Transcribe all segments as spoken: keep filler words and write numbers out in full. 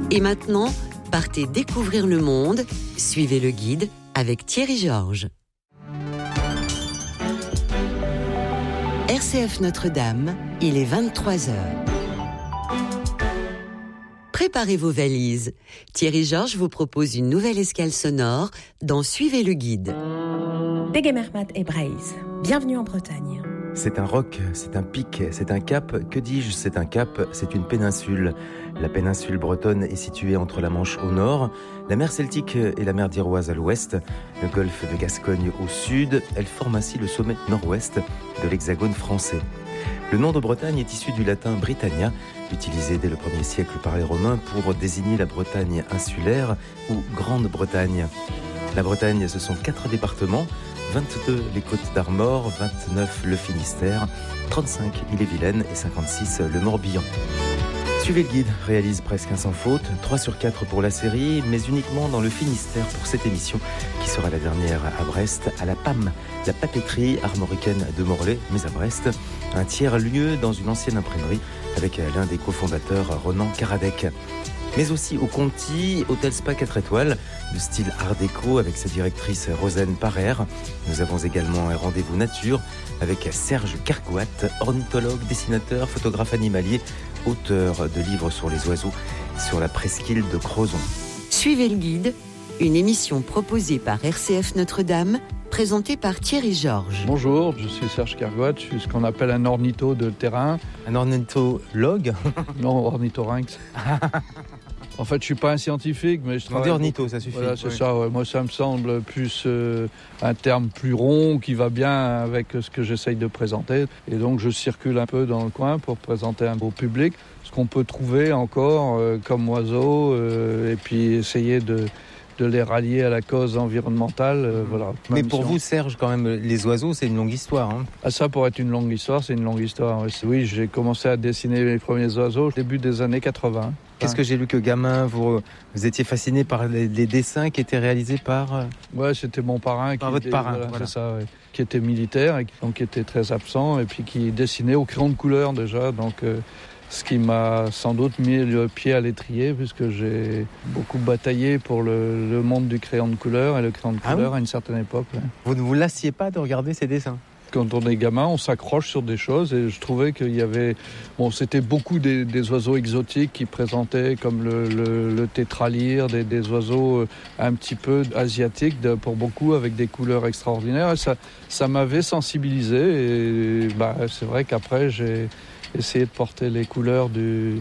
Et maintenant, partez découvrir le monde. Suivez le guide avec Thierry Georges. R C F Notre-Dame, il est vingt-trois heures. Préparez vos valises. Thierry Georges vous propose une nouvelle escale sonore dans Suivez le guide. Degemermat et Braise. Bienvenue en Bretagne. C'est un roc, c'est un pic, c'est un cap. Que dis-je, c'est un cap, c'est une péninsule. La péninsule bretonne est située entre la Manche au nord, la mer Celtique et la mer d'Iroise à l'ouest, le golfe de Gascogne au sud. Elle forme ainsi le sommet nord-ouest de l'hexagone français. Le nom de Bretagne est issu du latin Britannia, utilisé dès le premier siècle par les Romains pour désigner la Bretagne insulaire ou Grande-Bretagne. La Bretagne, ce sont quatre départements, vingt-deux les Côtes d'Armor, vingt-neuf le Finistère, trente-cinq Ille-et-Vilaine et cinquante-six le Morbihan. Suivez le guide réalise presque un sans faute, trois sur quatre pour la série, mais uniquement dans le Finistère pour cette émission, qui sera la dernière à Brest, à la P A M, la papeterie armoricaine de Morlaix, mais à Brest, un tiers-lieu dans une ancienne imprimerie, avec l'un des cofondateurs, Ronan Karadec. Mais aussi au Conti, hôtel spa quatre étoiles, de style art déco avec sa directrice Rosanne Parer. Nous avons également un rendez-vous nature avec Serge Cargoat, ornithologue, dessinateur, photographe animalier, auteur de livres sur les oiseaux, sur la presqu'île de Crozon. Suivez le guide, une émission proposée par R C F Notre-Dame, présentée par Thierry Georges. Bonjour, je suis Serge Cargoat, je suis ce qu'on appelle un ornitho de terrain. Un ornithologue? Non, ornithorynx. En fait, je suis pas un scientifique, mais je travaille... On dit ornitho, ça suffit. Voilà, c'est oui. ça. Ouais. Moi, ça me semble plus euh, un terme plus rond qui va bien avec ce que j'essaye de présenter. Et donc, je circule un peu dans le coin pour présenter un beau public, ce qu'on peut trouver encore euh, comme oiseaux, euh, et puis essayer de... de les rallier à la cause environnementale. Euh, voilà. Mais Même pour si on... vous, Serge, quand même, les oiseaux, c'est une longue histoire. Hein. Ah, ça, pour être une longue histoire, c'est une longue histoire. Oui, j'ai commencé à dessiner les premiers oiseaux au début des années quatre-vingts. Qu'est-ce que j'ai lu que gamin, vous, vous étiez fasciné par les, les dessins qui étaient réalisés par... Ouais, c'était mon parrain. Par qui votre était, parrain, voilà, voilà. C'est ça, ouais. Qui était militaire, et qui, donc qui était très absent, et puis qui dessinait au crayon de couleur déjà. Donc, euh, ce qui m'a sans doute mis le pied à l'étrier, puisque j'ai beaucoup bataillé pour le, le monde du crayon de couleur, et le crayon de Ah couleur oui à une certaine époque. Ouais. Vous ne vous lassiez pas de regarder ces dessins? Quand on est gamin, on s'accroche sur des choses, et je trouvais qu'il y avait... Bon, c'était beaucoup des, des oiseaux exotiques qui présentaient, comme le, le, le tétralyre, des, des oiseaux un petit peu asiatiques, de, pour beaucoup, avec des couleurs extraordinaires. Et ça, ça m'avait sensibilisé, et bah, c'est vrai qu'après, j'ai essayé de porter les couleurs du...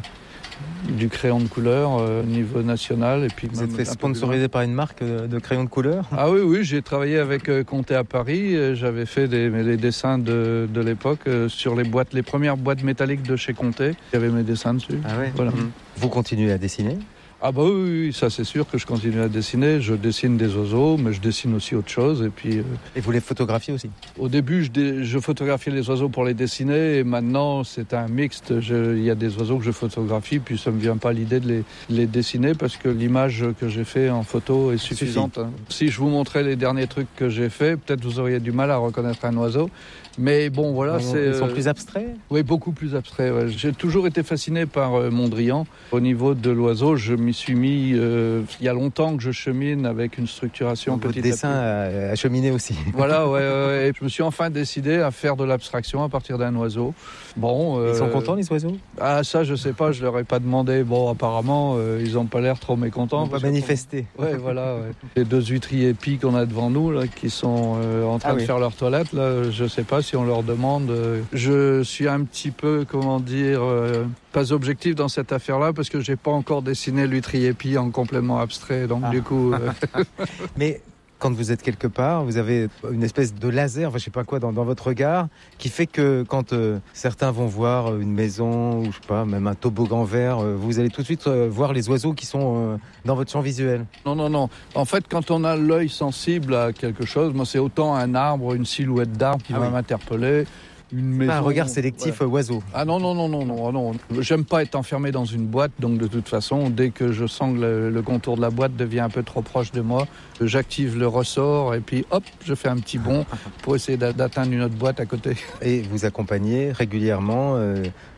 du crayon de couleur euh, au niveau national. Et puis vous êtes fait sponsoriser par une marque de, de crayon de couleur? Ah oui, oui, j'ai travaillé avec euh, Comté à Paris. Euh, j'avais fait des, les dessins de, de l'époque euh, sur les boîtes, les premières boîtes métalliques de chez Comté. Il y avait mes dessins dessus. Ah ouais. Voilà. Mmh. Vous continuez à dessiner? Ah bah oui, oui, ça c'est sûr que je continue à dessiner. Je dessine des oiseaux, mais je dessine aussi autre chose. Et puis, euh, et vous les photographiez aussi? Au début, je, dé, je photographiais les oiseaux pour les dessiner, et maintenant c'est un mixte. Je, il y a des oiseaux que je photographie, puis ça me vient pas l'idée de les, les dessiner parce que l'image que j'ai fait en photo est suffisante. Hein. Si je vous montrais les derniers trucs que j'ai fait, peut-être vous auriez du mal à reconnaître un oiseau. Mais bon, voilà, non, c'est... Ils sont plus abstraits? Oui, beaucoup plus abstraits. Ouais. J'ai toujours été fasciné par euh, Mondrian. Au niveau de l'oiseau, je m'y suis mis... Euh, il y a longtemps que je chemine avec une structuration donc, petit votre dessin à petit. a, a cheminé aussi. Voilà, ouais, ouais. Et je me suis enfin décidé à faire de l'abstraction à partir d'un oiseau. Bon, euh... Ils sont contents, les oiseaux? Ah, ça, je sais pas, je leur ai pas demandé. Bon, apparemment, euh, ils ont pas l'air trop mécontents. Ils n'ont pas manifesté. Que... Ouais, voilà. Ouais. Les deux huîtriers épis qu'on a devant nous, là, qui sont euh, en train ah, de oui. faire leur toilette, là, je sais pas si on leur demande. Euh... Je suis un petit peu, comment dire, euh, pas objectif dans cette affaire-là, parce que j'ai pas encore dessiné l'huîtrier épi en complément abstrait. Donc, ah. du coup. Euh... Mais. Quand vous êtes quelque part, vous avez une espèce de laser, enfin, je sais pas quoi, dans, dans votre regard, qui fait que quand euh, certains vont voir une maison, ou je sais pas, même un toboggan vert, euh, vous allez tout de suite euh, voir les oiseaux qui sont euh, dans votre champ visuel. Non, non, non. En fait, quand on a l'œil sensible à quelque chose, moi, c'est autant un arbre, une silhouette d'arbre qui ah va oui. m'interpeller. Une maison, pas un regard sélectif ouais. oiseau. Ah non, non, non, non, non, non. J'aime pas être enfermé dans une boîte, donc de toute façon, dès que je sens que le, le contour de la boîte devient un peu trop proche de moi, j'active le ressort et puis hop, je fais un petit bond pour essayer d'atteindre une autre boîte à côté. Et vous accompagnez régulièrement euh,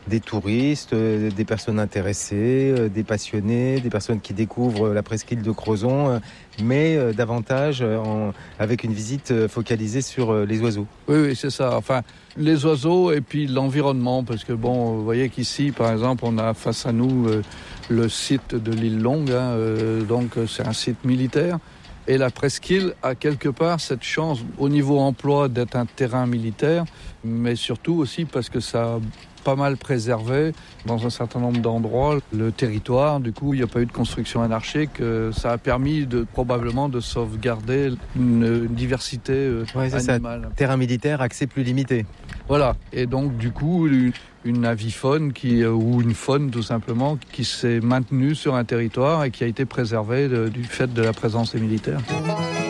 des touristes, euh, des personnes intéressées, euh, des passionnés, des personnes qui découvrent la presqu'île de Crozon, euh, mais euh, davantage euh, en, avec une visite euh, focalisée sur euh, les oiseaux. Oui, oui, c'est ça. Enfin, les oiseaux et puis l'environnement, parce que bon, vous voyez qu'ici, par exemple, on a face à nous euh, le site de l'île Longue, hein, euh, donc c'est un site militaire. Et la presqu'île a quelque part cette chance au niveau emploi d'être un terrain militaire, mais surtout aussi parce que ça a pas mal préservé dans un certain nombre d'endroits le territoire. Du coup, il n'y a pas eu de construction anarchique. Ça a permis de, probablement de sauvegarder une, une diversité euh, ouais, c'est animale. Ça. Terrain militaire, accès plus limité. Voilà. Et donc, du coup, une, une avifaune qui, ou une faune tout simplement qui s'est maintenue sur un territoire et qui a été préservée de, du fait de la présence des militaires.